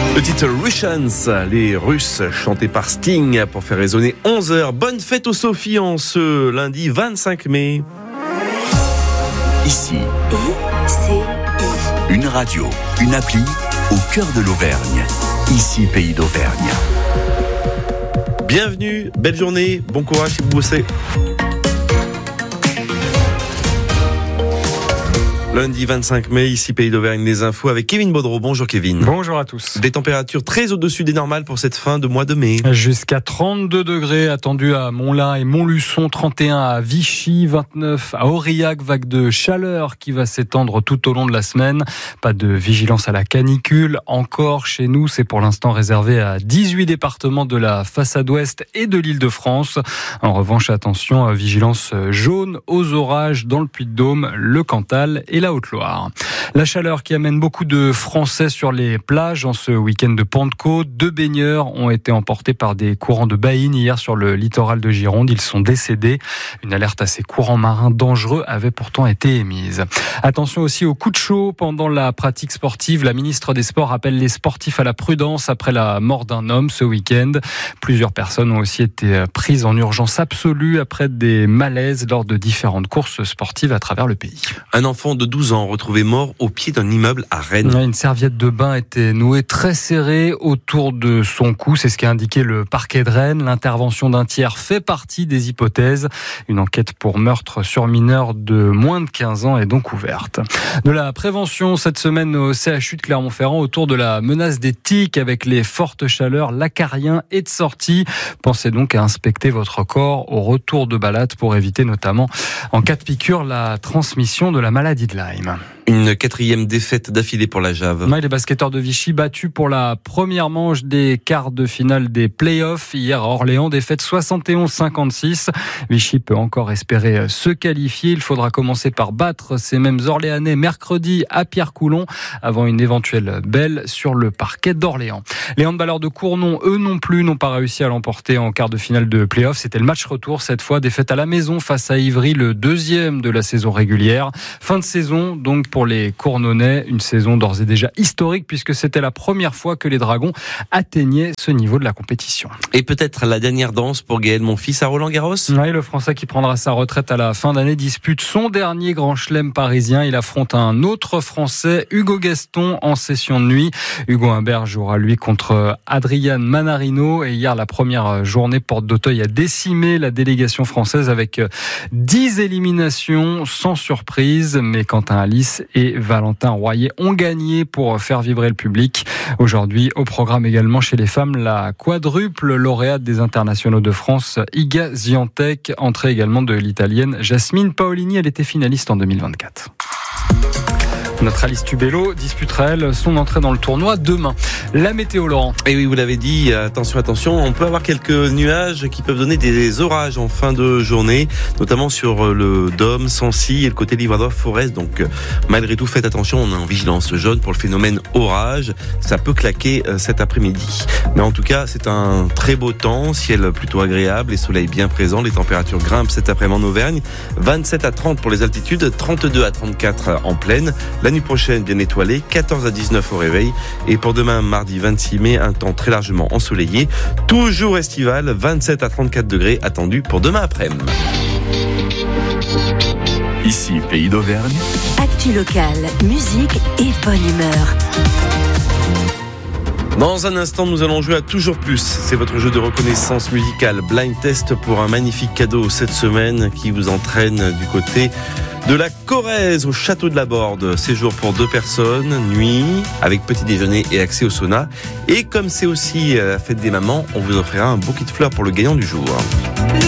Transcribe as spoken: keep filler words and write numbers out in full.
Le titre Russians, les Russes, chantés par Sting pour faire résonner onze heures. Bonne fête aux Sophie en ce lundi vingt-cinq mai. Ici, I C I. Une radio, une appli au cœur de l'Auvergne. Ici, Pays d'Auvergne. Bienvenue, belle journée, bon courage si vous bossez. Lundi vingt-cinq mai, ici Pays d'Auvergne, les infos avec Kevin Baudreau. Bonjour Kevin. Bonjour à tous. Des températures très au-dessus des normales pour cette fin de mois de mai. Jusqu'à trente-deux degrés attendus à Montlin et Montluçon, trente et un à Vichy, vingt-neuf à Aurillac, vague de chaleur qui va s'étendre tout au long de la semaine. Pas de vigilance à la canicule. Encore chez nous, c'est pour l'instant réservé à dix-huit départements de la façade ouest et de l'Île-de-France. En revanche, attention, vigilance jaune aux orages dans le Puy-de-Dôme, le Cantal et la Haute-Loire. La chaleur qui amène beaucoup de Français sur les plages en ce week-end de Pentecôte. Deux baigneurs ont été emportés par des courants de baïne hier sur le littoral de Gironde. Ils sont décédés. Une alerte à ces courants marins dangereux avait pourtant été émise. Attention aussi aux coups de chaud pendant la pratique sportive. La ministre des Sports appelle les sportifs à la prudence après la mort d'un homme ce week-end. Plusieurs personnes ont aussi été prises en urgence absolue après des malaises lors de différentes courses sportives à travers le pays. Un enfant de douze ans retrouvé mort au pied d'un immeuble à Rennes. Une serviette de bain était nouée très serrée autour de son cou. C'est ce qu'a indiqué le parquet de Rennes. L'intervention d'un tiers fait partie des hypothèses. Une enquête pour meurtre sur mineur de moins de quinze ans est donc ouverte. De la prévention cette semaine au C H U de Clermont-Ferrand autour de la menace des tiques avec les fortes chaleurs. L'acarien est de sortie. Pensez donc à inspecter votre corps au retour de balade pour éviter notamment en cas de piqûre la transmission de la maladie de Lyme. Une quatrième défaite d'affilée pour la Jave. Ouais, les basketteurs de Vichy battus pour la première manche des quarts de finale des play-offs. Hier à Orléans, défaite soixante et onze à cinquante-six. Vichy peut encore espérer se qualifier. Il faudra commencer par battre ces mêmes Orléanais mercredi à Pierre-Coulon avant une éventuelle belle sur le parquet d'Orléans. Les handballeurs de Cournon, eux non plus, n'ont pas réussi à l'emporter en quart de finale de play-off. C'était le match retour cette fois. Défaite à la maison face à Ivry, le deuxième de la saison régulière. Fin de saison donc pour les Cournonnais, une saison d'ores et déjà historique puisque c'était la première fois que les Dragons atteignaient ce niveau de la compétition. Et peut-être la dernière danse pour Gaël Monfils à Roland-Garros. Oui, le Français qui prendra sa retraite à la fin d'année dispute son dernier grand chelem parisien. Il affronte un autre Français, Hugo Gaston, en session de nuit. Hugo Humbert jouera lui contre Adrian Manarino et hier la première journée porte d'Auteuil a décimé la délégation française avec dix éliminations sans surprise, mais Quentin Alice et Valentin Royer ont gagné pour faire vibrer le public. Aujourd'hui, au programme également chez les femmes, la quadruple lauréate des internationaux de France, Iga Swiatek, entrée également de l'italienne Jasmine Paolini. Elle était finaliste en deux mille vingt-quatre. Notre Alice Tubello disputera elle son entrée dans le tournoi demain. La météo, Laurent. Et oui, vous l'avez dit, attention, attention, on peut avoir quelques nuages qui peuvent donner des orages en fin de journée, notamment sur le Dôme, Sancy et le côté Livradois-Forez. Donc, malgré tout, faites attention, on est en vigilance jaune pour le phénomène orage. Ça peut claquer cet après-midi. Mais en tout cas, c'est un très beau temps, ciel plutôt agréable et soleil bien présent. Les températures grimpent cet après-midi en Auvergne. vingt-sept à trente pour les altitudes, trente-deux à trente-quatre en plaine. La nuit prochaine, bien étoilée, quatorze à dix-neuf au réveil. Et pour demain, mardi vingt-six mai, un temps très largement ensoleillé. Toujours estival, vingt-sept à trente-quatre degrés attendus pour demain après-midi. Ici, Pays d'Auvergne. Actu locale, musique et bonne humeur. Dans un instant, nous allons jouer à Toujours Plus. C'est votre jeu de reconnaissance musicale. Blind Test pour un magnifique cadeau cette semaine qui vous entraîne du côté de la Corrèze au château de la Borde. Séjour pour deux personnes, nuit, avec petit déjeuner et accès au sauna. Et comme c'est aussi la fête des mamans, on vous offrira un bouquet de fleurs pour le gagnant du jour.